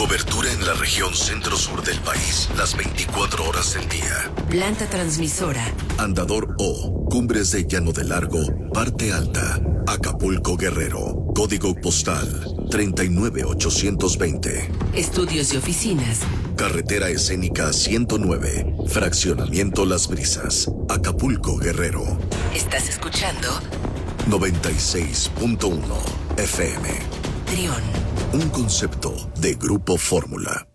Cobertura en la región centro-sur del país, las 24 horas del día. Planta transmisora. Andador O, Cumbres de Llano de Largo, Parte Alta, Acapulco, Guerrero. Código postal 39820. Estudios y oficinas. Carretera Escénica 109, Fraccionamiento Las Brisas, Acapulco, Guerrero. Estás escuchando 96.1 FM. Trión. Un concepto de Grupo Fórmula.